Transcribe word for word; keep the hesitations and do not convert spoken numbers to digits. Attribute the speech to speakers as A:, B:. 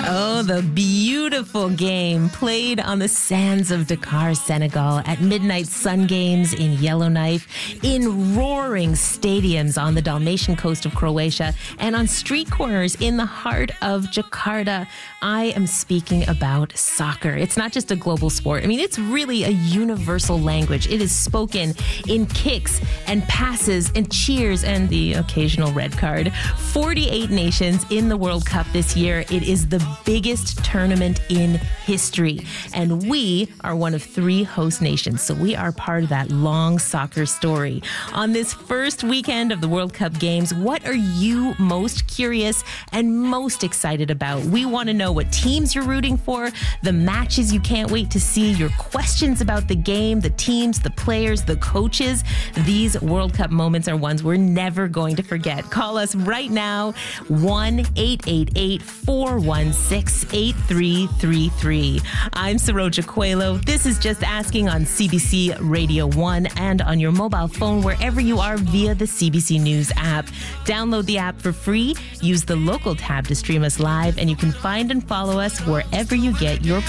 A: Oh, the beautiful game played on the sands of Dakar, Senegal, at midnight sun games in Yellowknife, in roaring stadiums on the Dalmatian coast of Croatia, and on street corners in the heart of Jakarta. I am speaking about soccer. It's not just a global sport. I mean, it's really a universal language. It is spoken in kicks and passes and cheers and the occasional red card. forty-eight nations in the World Cup this year. It is the biggest tournament in history. And we are one of three host nations, so we are part of that long soccer story. On this first weekend of the World Cup Games, what are you most curious and most excited about? We want to know what teams you're rooting for, the matches you can't wait to see, your questions about the game, the teams, the players, the coaches. These World Cup moments are ones we're never going to forget. Call us right now, one eight eight eight, four one six, eight three three three. I'm Saroja Coelho. This is Just Asking on C B C Radio one and on your mobile phone wherever you are via the C B C News app. Download the app for free. Use the local tab to stream us live, and you can find and follow us wherever you get your